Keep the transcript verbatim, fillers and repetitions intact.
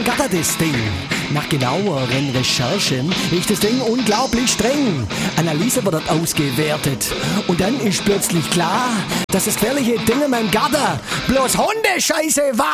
Gatter das Ding. Nach genaueren Recherchen ist das Ding unglaublich streng. Analyse wird dort ausgewertet. Und dann ist plötzlich klar, dass das gefährliche Ding in meinem Gatter bloß Hundescheiße war.